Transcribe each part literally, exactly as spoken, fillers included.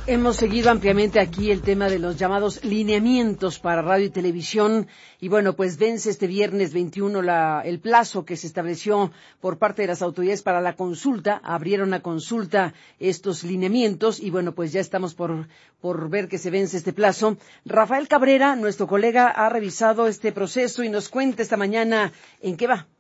Hemos seguido ampliamente aquí el tema de los llamados lineamientos para radio y televisión y bueno, pues vence este viernes veintiuno la, el plazo que se estableció por parte de las autoridades para la consulta. Abrieron a consulta estos lineamientos y bueno, pues ya estamos por, por ver que se vence este plazo. Rafael Cabrera, nuestro colega, ha revisado este proceso y nos cuenta esta mañana en qué va.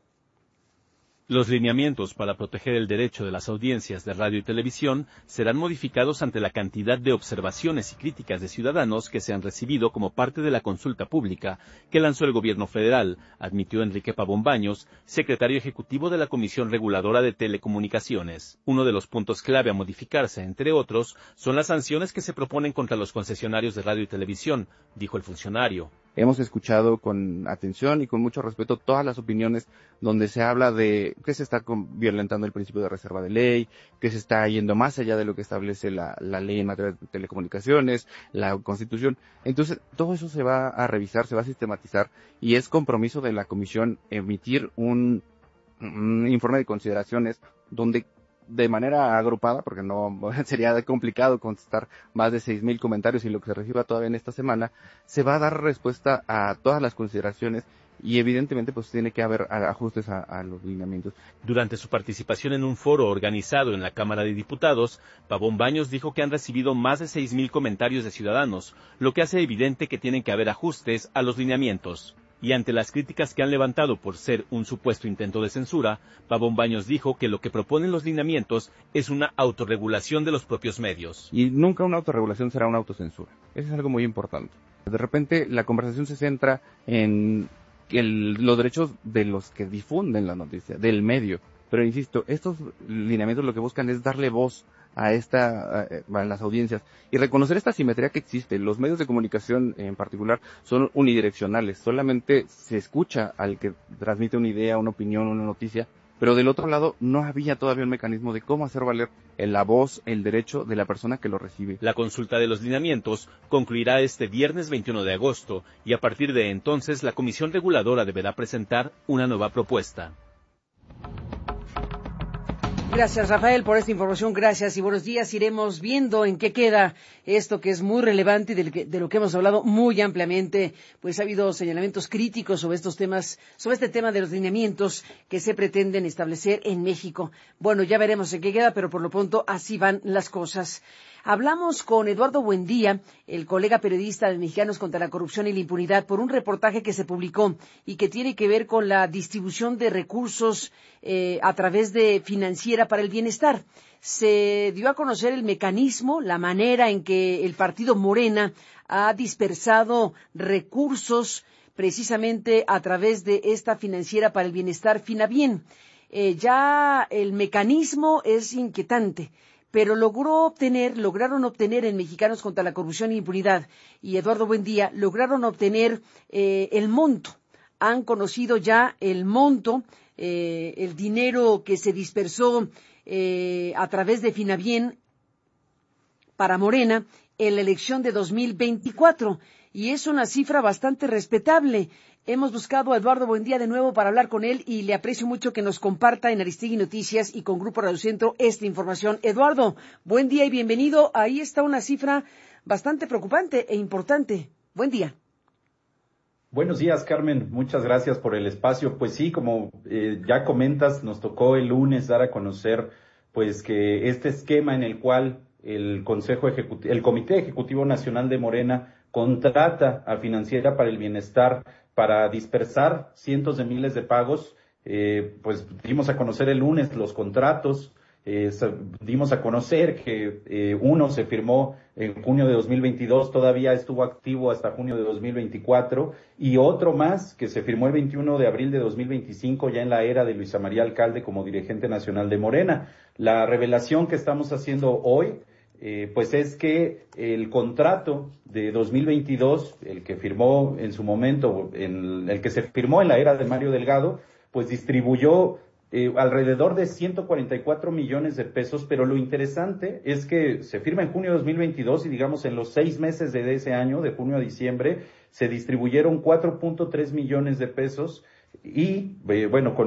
Los lineamientos para proteger el derecho de las audiencias de radio y televisión serán modificados ante la cantidad de observaciones y críticas de ciudadanos que se han recibido como parte de la consulta pública que lanzó el gobierno federal, admitió Enrique Pavón Baños, secretario ejecutivo de la Comisión Reguladora de Telecomunicaciones. Uno de los puntos clave a modificarse, entre otros, son las sanciones que se proponen contra los concesionarios de radio y televisión, dijo el funcionario. Hemos escuchado con atención y con mucho respeto todas las opiniones donde se habla de que se está violentando el principio de reserva de ley, que se está yendo más allá de lo que establece la, la ley en materia de telecomunicaciones, la Constitución. Entonces, todo eso se va a revisar, se va a sistematizar y es compromiso de la Comisión emitir un, un informe de consideraciones donde de manera agrupada, porque no sería complicado contestar más de seis mil comentarios y lo que se reciba todavía en esta semana, se va a dar respuesta a todas las consideraciones y evidentemente pues tiene que haber ajustes a, a los lineamientos. Durante su participación en un foro organizado en la Cámara de Diputados, Pavón Baños dijo que han recibido más de seis mil comentarios de ciudadanos, lo que hace evidente que tienen que haber ajustes a los lineamientos. Y ante las críticas que han levantado por ser un supuesto intento de censura, Pavón Baños dijo que lo que proponen los lineamientos es una autorregulación de los propios medios. Y nunca una autorregulación será una autocensura. Eso es algo muy importante. De repente la conversación se centra en el, los derechos de los que difunden la noticia, del medio. Pero insisto, estos lineamientos lo que buscan es darle voz a esta, a, a las audiencias y reconocer esta asimetría que existe. Los medios de comunicación en particular son unidireccionales, solamente se escucha al que transmite una idea, una opinión, una noticia, pero del otro lado no había todavía un mecanismo de cómo hacer valer la voz, el derecho de la persona que lo recibe. La consulta de los lineamientos concluirá este viernes veintiuno de agosto y a partir de entonces la Comisión Reguladora deberá presentar una nueva propuesta. Gracias, Rafael, por esta información. Gracias y buenos días. Iremos viendo en qué queda esto que es muy relevante y de, que, de lo que hemos hablado muy ampliamente. Pues ha habido señalamientos críticos sobre estos temas, sobre este tema de los lineamientos que se pretenden establecer en México. Bueno, ya veremos en qué queda, pero por lo pronto así van las cosas. Hablamos con Eduardo Buendía, el colega periodista de Mexicanos contra la Corrupción y la Impunidad, por un reportaje que se publicó y que tiene que ver con la distribución de recursos eh, a través de Financiera para el Bienestar. Se dio a conocer el mecanismo, la manera en que el partido Morena ha dispersado recursos precisamente a través de esta Financiera para el Bienestar, Finabien. Eh, ya el mecanismo es inquietante, pero logró obtener, lograron obtener en Mexicanos contra la Corrupción e Impunidad y Eduardo Buendía, lograron obtener eh, el monto. Han conocido ya el monto, eh, el dinero que se dispersó eh, a través de Finabien para Morena en la elección de dos mil veinticuatro, y es una cifra bastante respetable. Hemos buscado a Eduardo Buendía de nuevo para hablar con él y le aprecio mucho que nos comparta en Aristegui Noticias y con Grupo Radio Centro esta información. Eduardo, buen día y bienvenido. Ahí está una cifra bastante preocupante e importante. Buen día. Buenos días, Carmen. Muchas gracias por el espacio. Pues sí, como eh, ya comentas, nos tocó el lunes dar a conocer pues que este esquema en el cual el Consejo Ejecutivo, el Comité Ejecutivo Nacional de Morena contrata a Financiera para el Bienestar para dispersar cientos de miles de pagos, eh, pues dimos a conocer el lunes los contratos, eh, dimos a conocer que eh, uno se firmó en junio de dos mil veintidós, todavía estuvo activo hasta junio de dos mil veinticuatro, y otro más que se firmó el veintiuno de abril de dos mil veinticinco, ya en la era de Luisa María Alcalde como dirigente nacional de Morena. La revelación que estamos haciendo hoy Eh, pues es que el contrato de dos mil veintidós, el que firmó en su momento, en, el que se firmó en la era de Mario Delgado, pues distribuyó eh, alrededor de ciento cuarenta y cuatro millones de pesos, pero lo interesante es que se firma en junio de dos mil veintidós y digamos en los seis meses de ese año, de junio a diciembre, se distribuyeron cuatro punto tres millones de pesos y, eh, bueno, con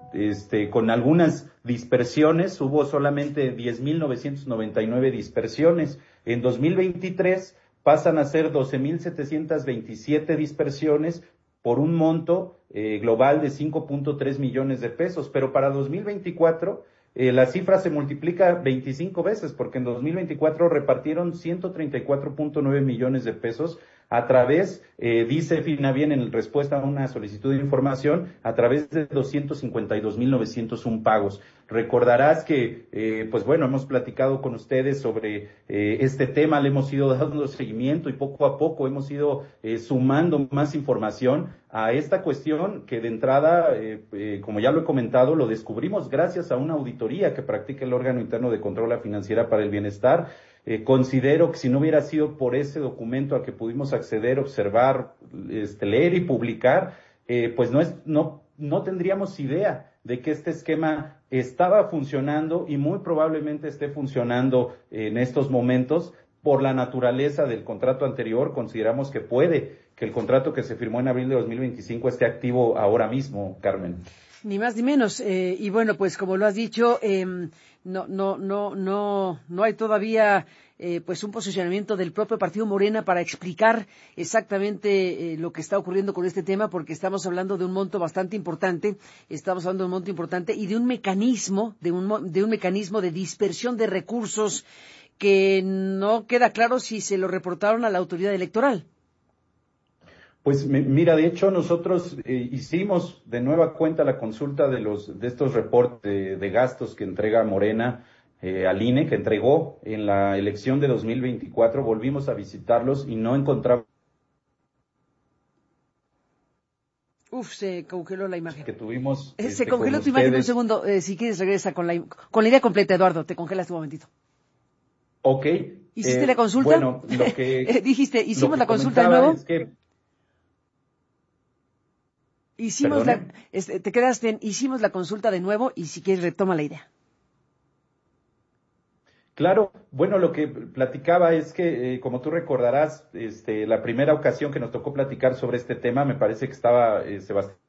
este, con algunas dispersiones, hubo solamente diez mil novecientos noventa y nueve dispersiones. En dos mil veintitrés pasan a ser doce mil setecientos veintisiete dispersiones por un monto eh, global de cinco punto tres millones de pesos, pero para dos mil veinticuatro eh, la cifra se multiplica veinticinco veces, porque en dos mil veinticuatro repartieron ciento treinta y cuatro punto nueve millones de pesos a través, eh, dice Finavien en respuesta a una solicitud de información, a través de doscientos cincuenta y dos mil novecientos uno pagos. Recordarás que, eh, pues bueno, hemos platicado con ustedes sobre eh, este tema, le hemos ido dando seguimiento y poco a poco hemos ido eh, sumando más información a esta cuestión que de entrada, eh, eh, como ya lo he comentado, lo descubrimos gracias a una auditoría que practica el órgano interno de control financiera para el bienestar. Eh, considero que si no hubiera sido por ese documento al que pudimos acceder, observar, este, leer y publicar, eh, pues no es, no, no tendríamos idea de que este esquema estaba funcionando y muy probablemente esté funcionando en estos momentos por la naturaleza del contrato anterior. Consideramos que puede que el contrato que se firmó en abril de dos mil veinticinco esté activo ahora mismo, Carmen. Ni más ni menos. Eh, y bueno, pues como lo has dicho, eh, no, no, no, no, no hay todavía eh, pues un posicionamiento del propio partido Morena para explicar exactamente eh, lo que está ocurriendo con este tema, porque estamos hablando de un monto bastante importante, estamos hablando de un monto importante y de un mecanismo, de un, de un mecanismo de dispersión de recursos que no queda claro si se lo reportaron a la autoridad electoral. Pues mira, de hecho nosotros eh, hicimos de nueva cuenta la consulta de los de estos reportes de, de gastos que entrega Morena eh, al I N E, que entregó en la elección de dos mil veinticuatro. Volvimos a visitarlos y no encontramos. Uf, se congeló la imagen. Que tuvimos. Eh, se este, congeló tu imagen un segundo. Eh, si quieres regresa con la con la idea completa, Eduardo. Te congelas un momentito. Ok. ¿Hiciste eh, la consulta? Bueno, lo que dijiste, hicimos lo que la consulta de nuevo. Es que, Hicimos la, este, te quedaste en, hicimos la consulta de nuevo y si quieres retoma la idea. Claro, bueno, lo que platicaba es que, eh, como tú recordarás, este, la primera ocasión que nos tocó platicar sobre este tema, me parece que estaba eh, Sebastián.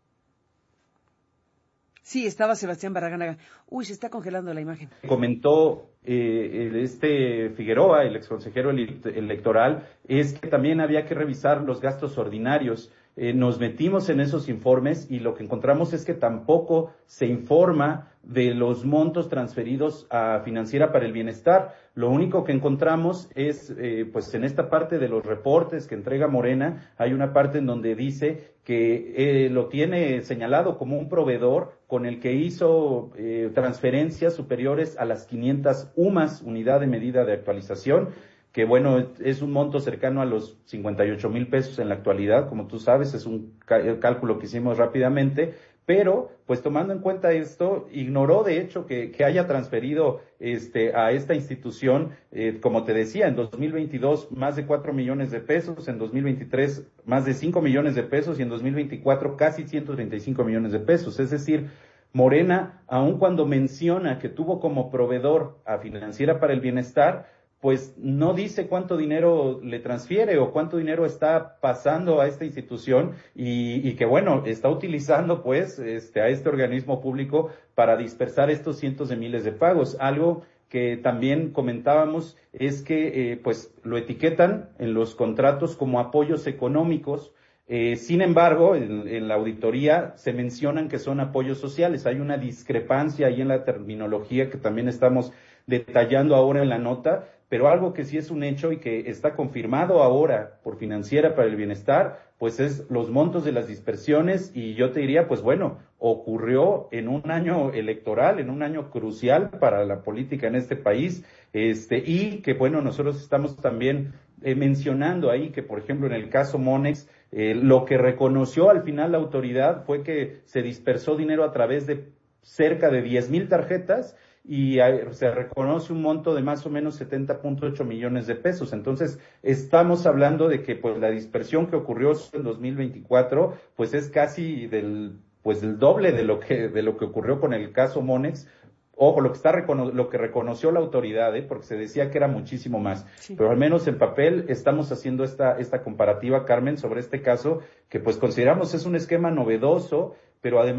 Sí, estaba Sebastián Barragán. Uy, se está congelando la imagen. Comentó eh, este Figueroa, el exconsejero electoral, es que también había que revisar los gastos ordinarios. Eh, nos metimos en esos informes y lo que encontramos es que tampoco se informa de los montos transferidos a Financiera para el Bienestar. Lo único que encontramos es, eh, pues en esta parte de los reportes que entrega Morena, hay una parte en donde dice que eh, lo tiene señalado como un proveedor con el que hizo eh, transferencias superiores a las quinientas U M A S, unidad de medida de actualización, que bueno, es un monto cercano a los cincuenta y ocho mil pesos en la actualidad, como tú sabes, es un cálculo que hicimos rápidamente, pero pues tomando en cuenta esto, ignoró de hecho que, que haya transferido este a esta institución, eh, como te decía, en dos mil veintidós más de cuatro millones de pesos, en dos mil veintitrés más de cinco millones de pesos y en dos mil veinticuatro casi ciento treinta y cinco millones de pesos, es decir, Morena, aun cuando menciona que tuvo como proveedor a Financiera para el Bienestar, pues no dice cuánto dinero le transfiere o cuánto dinero está pasando a esta institución y, y que bueno, está utilizando pues este a este organismo público para dispersar estos cientos de miles de pagos. Algo que también comentábamos es que eh, pues lo etiquetan en los contratos como apoyos económicos. Eh, sin embargo, en, en la auditoría se mencionan que son apoyos sociales. Hay una discrepancia ahí en la terminología que también estamos detallando ahora en la nota, pero algo que sí es un hecho y que está confirmado ahora por Financiera para el Bienestar, pues es los montos de las dispersiones y yo te diría, pues bueno, ocurrió en un año electoral, en un año crucial para la política en este país, este y que bueno, nosotros estamos también eh, mencionando ahí que, por ejemplo, en el caso Monex, eh, lo que reconoció al final la autoridad fue que se dispersó dinero a través de cerca de diez mil tarjetas y se reconoce un monto de más o menos setenta punto ocho millones de pesos. Entonces, estamos hablando de que pues la dispersión que ocurrió en dos mil veinticuatro pues es casi del pues del doble de lo que de lo que ocurrió con el caso Monex. Ojo, lo que está recono- lo que reconoció la autoridad, ¿eh? Porque se decía que era muchísimo más. Sí. Pero al menos en papel estamos haciendo esta esta comparativa, Carmen, sobre este caso que pues consideramos es un esquema novedoso, pero además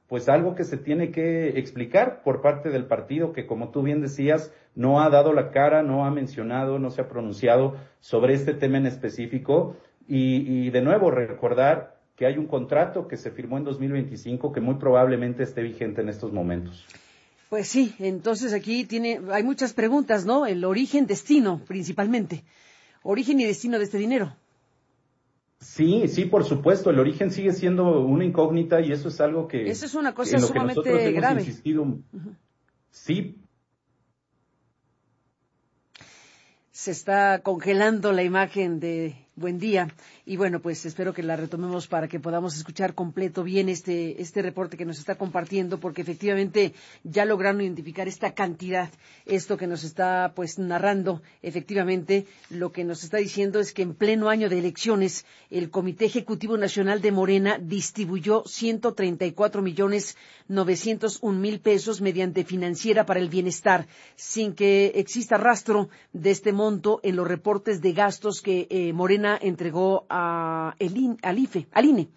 pues algo que se tiene que explicar por parte del partido que, como tú bien decías, no ha dado la cara, no ha mencionado, no se ha pronunciado sobre este tema en específico. Y, y de nuevo recordar que hay un contrato que se firmó en dos mil veinticinco que muy probablemente esté vigente en estos momentos. Pues sí, entonces aquí tiene, hay muchas preguntas, ¿no? El origen, destino, principalmente. Origen y destino de este dinero. Sí, sí, por supuesto, el origen sigue siendo una incógnita y eso es algo que, Eso es una cosa en lo que nosotros sumamente hemos grave. insistido. Uh-huh. Sí. Se está congelando la imagen de Buendía y bueno, pues espero que la retomemos para que podamos escuchar completo bien este este reporte que nos está compartiendo, porque efectivamente ya lograron identificar esta cantidad. Esto que nos está pues narrando, efectivamente lo que nos está diciendo es que en pleno año de elecciones el Comité Ejecutivo Nacional de Morena distribuyó ciento treinta y cuatro millones novecientos un mil pesos mediante Financiera para el Bienestar, sin que exista rastro de este monto en los reportes de gastos que eh, Morena entregó a el I, al I F E, al I N E.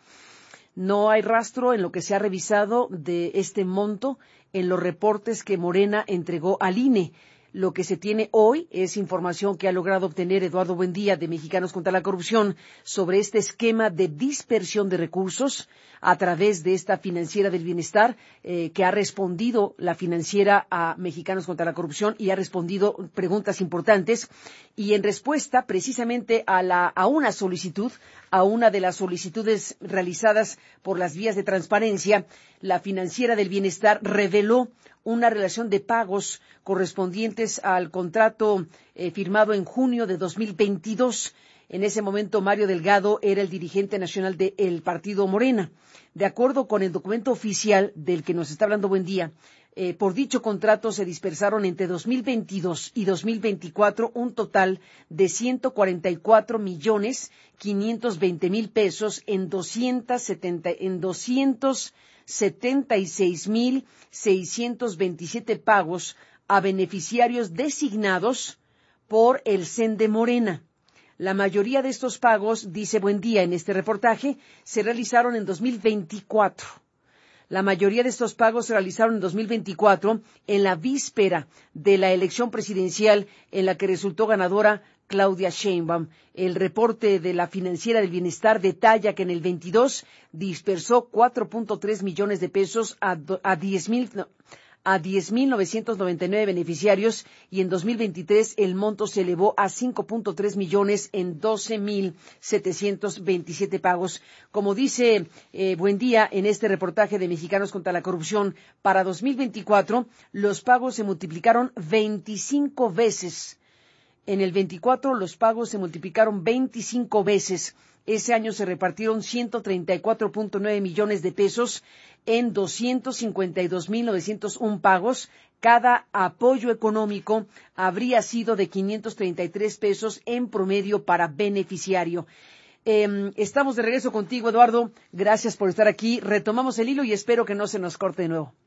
No hay rastro en lo que se ha revisado de este monto en los reportes que Morena entregó al I N E. Lo que se tiene hoy es información que ha logrado obtener Eduardo Buendía de Mexicanos contra la Corrupción sobre este esquema de dispersión de recursos a través de esta Financiera del Bienestar, eh, que ha respondido la Financiera a Mexicanos contra la Corrupción y ha respondido preguntas importantes. Y en respuesta precisamente a, la, a una solicitud, a una de las solicitudes realizadas por las vías de transparencia, la Financiera del Bienestar reveló una relación de pagos correspondientes al contrato eh, firmado en junio de dos mil veintidós. En ese momento, Mario Delgado era el dirigente nacional del Partido Morena. De acuerdo con el documento oficial del que nos está hablando Buendía, eh, por dicho contrato se dispersaron entre dos mil veintidós y dos mil veinticuatro un total de ciento cuarenta y cuatro millones quinientos veinte mil pesos en doscientos setenta, en doscientos setenta y seis mil seiscientos veintisiete pagos a beneficiarios designados por el C E N de Morena. La mayoría de estos pagos, dice Buendía en este reportaje, se realizaron en dos mil veinticuatro. La mayoría de estos pagos se realizaron en dos mil veinticuatro, en la víspera de la elección presidencial en la que resultó ganadora Claudia Sheinbaum. El reporte de la Financiera del Bienestar detalla que en el veintidós dispersó cuatro punto tres millones de pesos a, a diez mil... No, a diez mil novecientos noventa y nueve beneficiarios y en dos mil veintitrés el monto se elevó a cinco punto tres millones en doce mil setecientos veintisiete pagos. Como dice eh, Buendía en este reportaje de Mexicanos contra la Corrupción, para dos mil veinticuatro los pagos se multiplicaron veinticinco veces. En el veinticuatro los pagos se multiplicaron veinticinco veces. Ese año se repartieron ciento treinta y cuatro punto nueve millones de pesos en doscientos cincuenta y dos mil novecientos uno pagos. Cada apoyo económico habría sido de quinientos treinta y tres pesos en promedio para beneficiario. Eh, estamos de regreso contigo, Eduardo. Gracias por estar aquí. Retomamos el hilo y espero que no se nos corte de nuevo.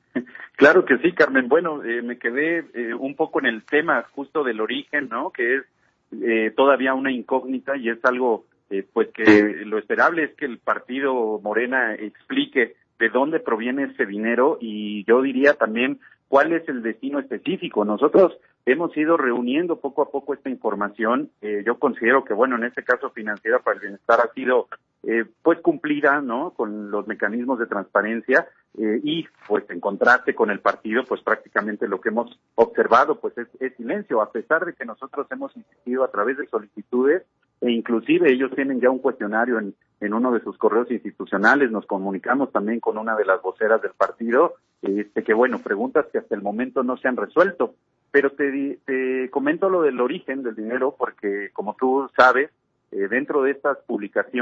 Claro que sí, Carmen. Bueno, eh, me quedé eh, un poco en el tema justo del origen, ¿no? Que es eh, todavía una incógnita y es algo, eh, pues que lo esperable es que el partido Morena explique de dónde proviene ese dinero y yo diría también cuál es el destino específico. Nosotros hemos ido reuniendo poco a poco esta información. Eh, yo considero que, bueno, en este caso Financiera para el Bienestar ha sido eh, pues cumplida, ¿no? Con los mecanismos de transparencia eh, y pues en contraste con el partido, pues prácticamente lo que hemos observado pues es, es silencio, a pesar de que nosotros hemos insistido a través de solicitudes e inclusive ellos tienen ya un cuestionario en, en uno de sus correos institucionales. Nos comunicamos también con una de las voceras del partido, este que bueno, preguntas que hasta el momento no se han resuelto. Pero te, te comento lo del origen del dinero porque, como tú sabes, eh, dentro de estas publicaciones